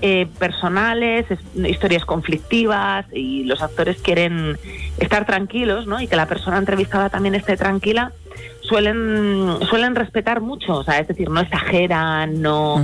personales, historias conflictivas, y los actores quieren estar tranquilos, ¿no? Y que la persona entrevistada también esté tranquila, suelen respetar mucho, o sea, es decir, no exageran, no